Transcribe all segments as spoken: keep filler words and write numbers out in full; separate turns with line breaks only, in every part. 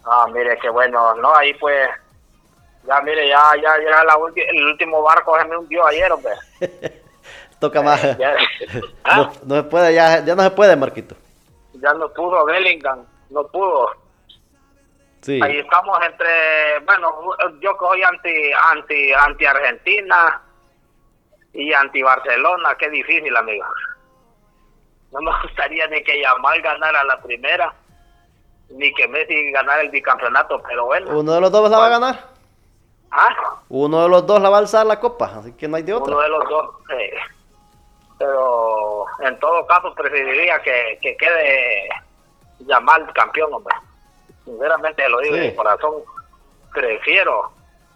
Ah, mire, qué bueno, no, ahí pues, ya mire, ya, ya, ya la ulti- el último barco se me hundió ayer, hombre.
Toca más.
Eh, ya,
No,
¿ah?
no se puede, ya, ya no se puede, Marquito.
Ya no pudo Bellingham, no pudo. Ahí
Sí.
estamos entre, bueno, yo que soy anti, anti, anti Argentina y anti Barcelona, qué difícil, amigo. No me gustaría ni que Yamal ganara la primera, ni que Messi ganara el bicampeonato, pero bueno.
Uno de los dos la va a ganar.
¿Ah?
Uno de los dos la va a alzar la copa, así que no hay de otra.
Uno de los dos. Eh, pero en todo caso preferiría que, que quede Yamal campeón, hombre. Sinceramente lo digo
Sí.
de corazón. Prefiero.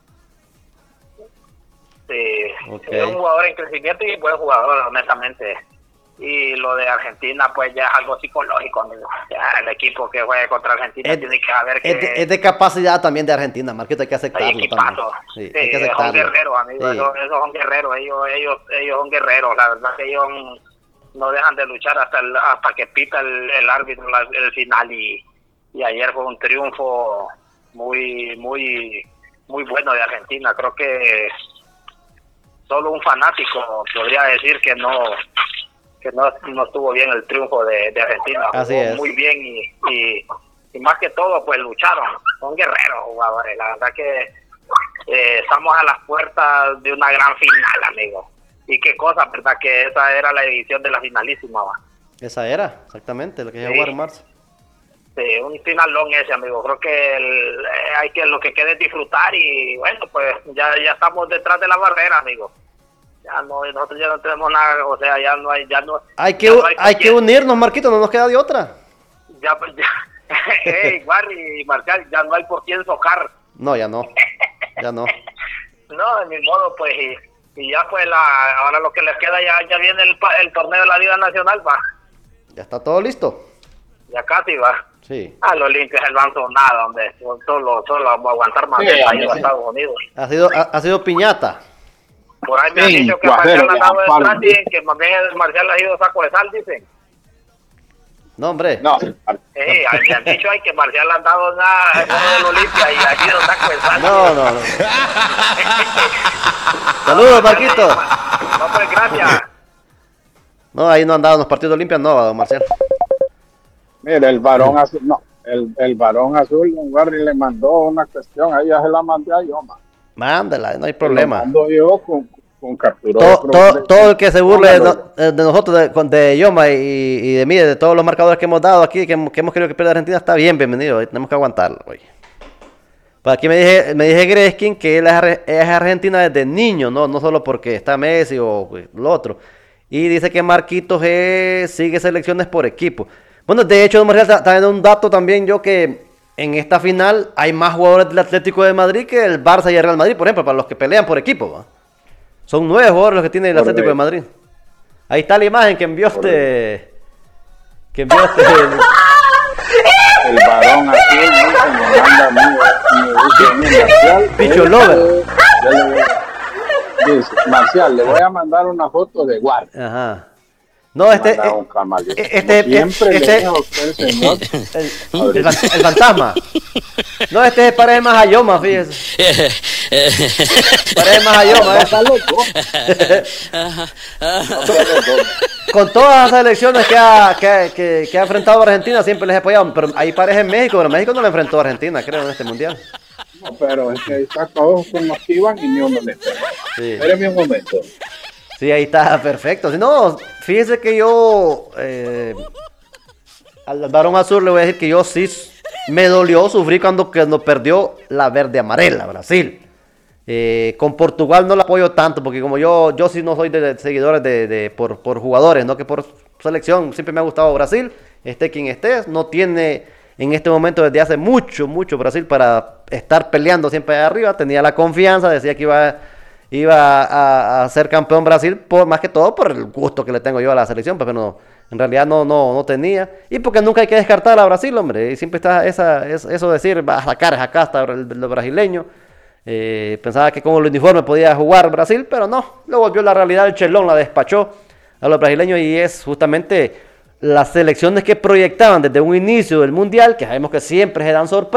Sí,
Ok.
es un jugador en crecimiento y buen jugador, honestamente. Y lo de Argentina, pues ya es algo psicológico, amigo. Ya el equipo que juegue contra Argentina
Es,
tiene que saber que
es de, es de capacidad también de Argentina, Marquito, hay que
hay
aceptarlo también.
equipazo.
Sí,
Sí,
hay que
son
aceptarlo.
guerreros, amigo.
Sí.
Esos, esos son guerreros. Ellos, ellos, ellos son guerreros. La verdad que ellos no dejan de luchar hasta el, hasta que pita el, el árbitro la- el final. Y, y ayer fue un triunfo muy, muy, muy bueno de Argentina. Creo que solo un fanático podría decir que no que no, no estuvo bien el triunfo de, de Argentina.
Así
Jugó
es.
muy bien y, y, y más que todo pues lucharon. Son guerreros jugadores. La verdad que eh, estamos a las puertas de una gran final, amigo. Y qué cosa, verdad que esa era la edición de la finalísima, va.
Esa era, exactamente, lo que se
Sí.
jugar en marzo.
Sí, un finalón ese, amigo. Creo que el, eh, hay que lo que quede es disfrutar y bueno, pues ya ya estamos detrás de la barrera, amigo. Ya no, nosotros ya no tenemos nada, o sea, ya no hay, ya no.
Hay que,
ya no hay
hay que
cualquier-
unirnos, Marquito, no nos queda de otra.
Ya, pues, ya, hey, Barry y Marcial, ya no hay por quién socar.
No, ya no. Ya no.
No, de mi modo, pues, y, y ya pues la, ahora lo que les queda ya, ya viene el, pa- el torneo de la Liga Nacional, va.
Ya está todo listo.
Ya casi va.
Sí.
Ah, los limpios el banco nada, hombre. Solo, solo vamos a aguantar más
Sí,
de ahí
hombre,
a
sí.
Estados Unidos.
Ha sido, ha, ha sido piñata.
Por ahí me han
Sí,
dicho que
cuajero,
Marcial ha dado
ya,
de
Pablo.
atrás, dicen que más bien el Marcial ha ido saco de sal, dicen.
No, hombre.
No,
Sí, me han dicho ay, que Marcial ha dado nada en uno del Olimpia y ha ido saco de sal.
No, no, no. Saludos, Marquito.
No, pues gracias.
No, ahí no han dado en los partidos de Olimpia, no, don Marcial.
mire, el varón azul, no, el, el varón azul, don Barry le mandó una cuestión, ahí ya se la mandé a Yoma.
Mándala, no hay
Lo
problema.
mando yo con, con captura.
Todo,
de
todo,
pro-
todo el que se burle de,
Póngalo.
no- de nosotros, de, con- de Yoma y, y de mí, de todos los marcadores que hemos dado aquí, que, hemos- que hemos querido que pierda Argentina, está bien, bienvenido. Tenemos que aguantarlo, güey. Pues aquí me dije, me dije Greskin que él es, arre- es argentina desde niño, no, no solo porque está Messi o pues, lo otro. Y dice que Marquitos es- sigue selecciones por equipo. Bueno, de hecho, don Marcial, está viendo un dato también yo que en esta final hay más jugadores del Atlético de Madrid que el Barça y el Real Madrid, por ejemplo, para los que pelean por equipo, ¿va? Son nueve jugadores los que tiene el Atlético de Madrid. Ahí está la imagen que envió este. Que envió este.
El varón azul nunca me manda a mí, me dice a mí, Marcial.
Picho
eh,
Lover.
eh, ya le voy a- Dice, Marcial, le voy a mandar una foto de Guar.
Ajá. No, este.
Manda un
eh,
camaleón.
este-
Como siempre
este-
le dejo a usted, señor.
El, el fan- el fantasma. No, este se parece más a Yoma, fíjese. Parece más a Yoma,
No
eh.
está loco. No está loco.
Con todas las elecciones que ha, que, ha- que, que ha enfrentado Argentina, siempre les he apoyado. Pero ahí parece en México, pero México no le enfrentó a Argentina, creo, en este mundial.
No, pero es que ahí está todos con los que iban y ni uno le espera.
Sí.
Espéreme un momento.
Sí, ahí está, perfecto. Si no, fíjese que yo, eh, al varón azul le voy a decir que yo sí me dolió, sufrí cuando, cuando perdió la verde amarela, Brasil. Eh, con Portugal no la apoyo tanto, porque como yo, yo sí no soy de, de seguidores de, de- por, por jugadores, no que por selección. Siempre me ha gustado Brasil, esté quien esté. No tiene en este momento desde hace mucho, mucho Brasil para estar peleando siempre allá arriba. Tenía la confianza, decía que iba a iba a, a ser campeón Brasil, por, más que todo por el gusto que le tengo yo a la selección, pero no, en realidad no, no, no tenía. Y porque nunca hay que descartar a Brasil, hombre. Y siempre está esa, es, eso de decir, va a sacar acá hasta el, el brasileño. Eh, pensaba que con el uniforme podía jugar Brasil, pero no. Lo volvió la realidad, el Chelón la despachó a los brasileños y es justamente las selecciones que proyectaban desde un inicio del Mundial, que sabemos que siempre se dan sorpresas.